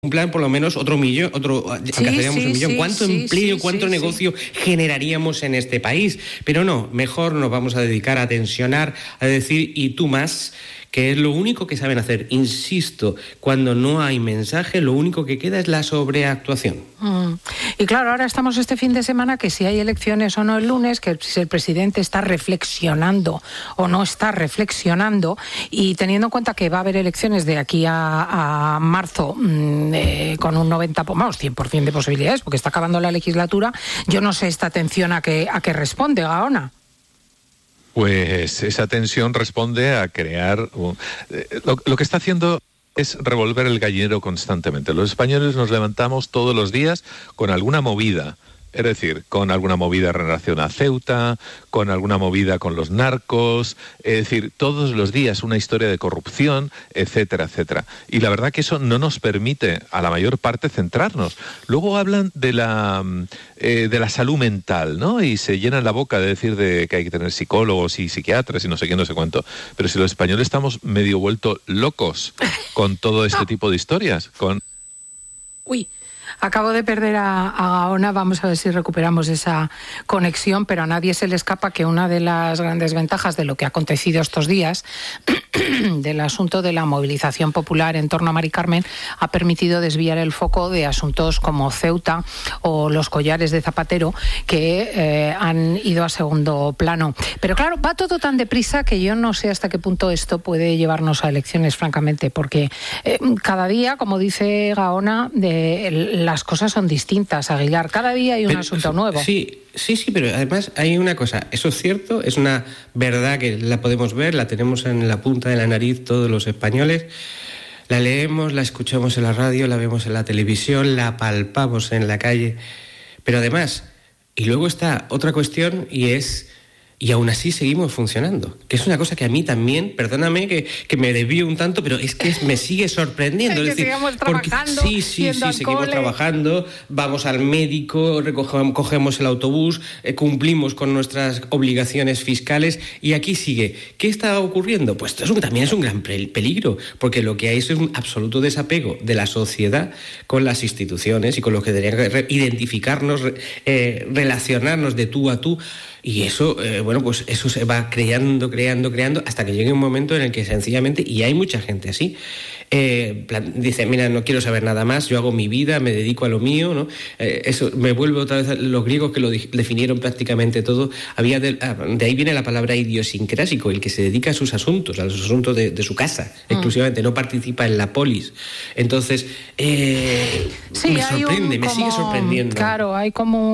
un plan por lo menos otro millón, alcanzaríamos un millón. ¿Cuánto empleo, cuánto negocio generaríamos en este país? Pero no, mejor nos vamos a dedicar a tensionar, a decir y tú más, que es lo único que saben hacer. Insisto, cuando no hay mensaje, lo único que queda es la sobreactuación. Y claro, ahora estamos este fin de semana que si hay elecciones o no el lunes, que si el presidente está reflexionando o no está reflexionando, y teniendo en cuenta que va a haber elecciones de aquí a marzo con un 100% de posibilidades, porque está acabando la legislatura, yo no sé esta tensión a qué responde, Gaona. Pues esa tensión responde a crear... Lo que está haciendo es revolver el gallinero constantemente. Los españoles nos levantamos todos los días con alguna movida. Es decir, con alguna movida en relación a Ceuta, con alguna movida con los narcos, es decir, todos los días una historia de corrupción, etcétera, etcétera. Y la verdad que eso no nos permite a la mayor parte centrarnos. Luego hablan de la salud mental, ¿no? Y se llenan la boca de decir que hay que tener psicólogos y psiquiatras y no sé qué, no sé cuánto. Pero si los españoles estamos medio vueltos locos con todo este tipo de historias, Acabo de perder a Gaona, vamos a ver si recuperamos esa conexión, pero a nadie se le escapa que una de las grandes ventajas de lo que ha acontecido estos días, del asunto de la movilización popular en torno a Mari Carmen, ha permitido desviar el foco de asuntos como Ceuta o los collares de Zapatero, que han ido a segundo plano. Pero claro, va todo tan deprisa que yo no sé hasta qué punto esto puede llevarnos a elecciones, francamente, porque cada día, como dice Gaona, las cosas son distintas, Aguilar. Cada día hay un asunto nuevo. Sí, pero además hay una cosa. Eso es cierto, es una verdad que la podemos ver, la tenemos en la punta de la nariz todos los españoles. La leemos, la escuchamos en la radio, la vemos en la televisión, la palpamos en la calle. Pero además, y luego está otra cuestión y aún así seguimos funcionando, que es una cosa que a mí también, perdóname que me desvío un tanto, pero es que me sigue sorprendiendo. Es decir, sigamos trabajando, seguimos trabajando, vamos al médico, cogemos el autobús, cumplimos con nuestras obligaciones fiscales y aquí sigue. ¿Qué está ocurriendo? Pues esto también es un gran peligro, porque lo que hay es un absoluto desapego de la sociedad con las instituciones y con lo que deberían identificarnos, relacionarnos de tú a tú. Y eso, pues eso se va creando, hasta que llegue un momento en el que sencillamente, y hay mucha gente así, dice, mira, no quiero saber nada más, yo hago mi vida, me dedico a lo mío, ¿no? Eso me vuelve otra vez a los griegos que lo definieron prácticamente todo. De ahí viene la palabra idiosincrásico, el que se dedica a sus asuntos, de su casa, exclusivamente, no participa en la polis. Entonces, me sorprende, me sigue sorprendiendo. Claro, hay como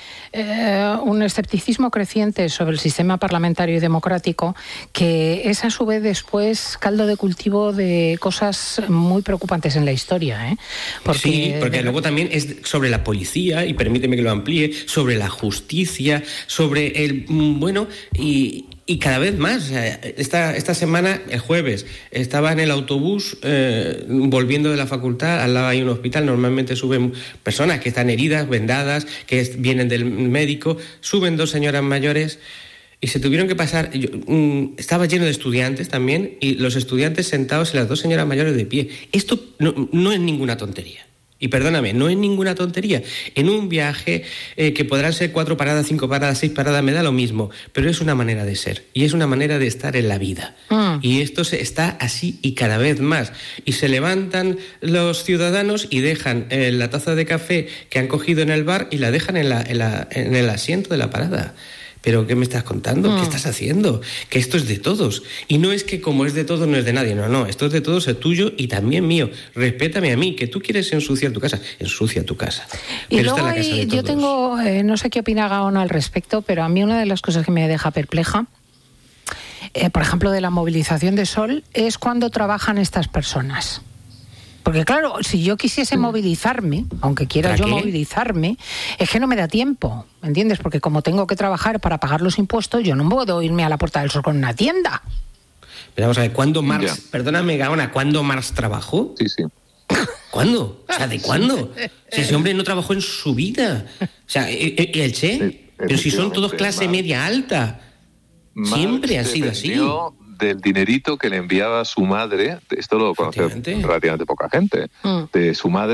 un escepticismo creciente sobre el sistema parlamentario y democrático, que es a su vez después caldo de cultivo de cosas muy preocupantes en la historia, ¿eh? Porque luego también es sobre la policía, y permíteme que lo amplíe, sobre la justicia, sobre el... Y cada vez más. Esta semana, el jueves, estaba en el autobús volviendo de la facultad. Al lado hay un hospital. Normalmente suben personas que están heridas, vendadas, que vienen del médico. Suben dos señoras mayores y se tuvieron que pasar. Estaba lleno de estudiantes también, y los estudiantes sentados y las dos señoras mayores de pie. Esto no es ninguna tontería. Y perdóname, no es ninguna tontería. En un viaje que podrán ser 4 paradas, 5 paradas, 6 paradas, me da lo mismo, pero es una manera de ser y es una manera de estar en la vida. Y esto está así y cada vez más. Y se levantan los ciudadanos y dejan la taza de café que han cogido en el bar y la dejan en el asiento de la parada. ¿Pero qué me estás contando? ¿Qué estás haciendo? Que esto es de todos. Y no es que como es de todos no es de nadie. No, esto es de todos, es tuyo y también mío. Respétame a mí, que tú quieres ensuciar tu casa. Ensucia tu casa. Y pero luego yo tengo, no sé qué opina Gaona al respecto, pero a mí una de las cosas que me deja perpleja, por ejemplo, de la movilización de Sol, es cuando trabajan estas personas. Porque claro, si yo quisiese movilizarme, aunque quiera yo movilizarme, es que no me da tiempo, ¿me entiendes? Porque como tengo que trabajar para pagar los impuestos, yo no puedo irme a la Puerta del Sol con una tienda. Pero vamos a ver, ¿cuándo Marx, perdóname Gaona, ¿cuándo Marx trabajó? Sí. ¿Cuándo? O sea, ¿de cuándo? Si ese hombre no trabajó en su vida. O sea, ¿y el Che? Sí, pero si son todos clase media alta. Siempre ha sido así. Del dinerito que le enviaba su madre, esto lo conoce relativamente poca gente, de su madre.